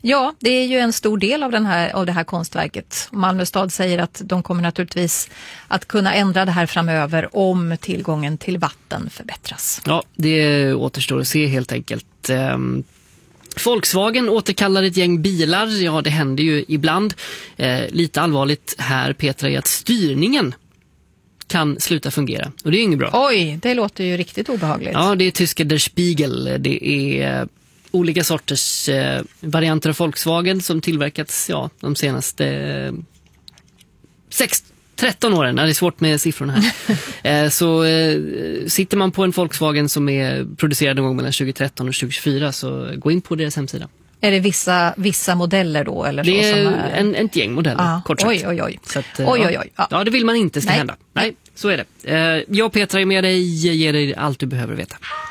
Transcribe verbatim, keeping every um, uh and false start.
Ja, det är ju en stor del av, den här, av det här konstverket. Malmö stad säger att de kommer naturligtvis att kunna ändra det här framöver om tillgången till vatten förbättras. Ja, det återstår att se helt enkelt. Um... Volkswagen återkallar ett gäng bilar. Ja, det händer ju ibland. Eh, lite allvarligt här, Petra, är att styrningen kan sluta fungera. Och det är inget bra. Oj, det låter ju riktigt obehagligt. Ja, det är tyska Der Spiegel. Det är olika sorters eh, varianter av Volkswagen som tillverkats ja, de senaste eh, sex tretton åren. Ja, det är svårt med siffrorna här. eh, så eh, sitter man på en Volkswagen som är producerad någon gång mellan tjugohundratretton och tjugohundratjugofyra, så gå in på deras hemsida. Är det vissa, vissa modeller då? Eller det så är, som är en, en gäng modeller, ah, kort sagt. Oj, oj, oj. Så att, oj, ja, oj, oj. Ja. ja, det vill man inte ska Nej. hända. Nej, så är det. Eh, jag och Petra är med dig, ger dig allt du behöver veta.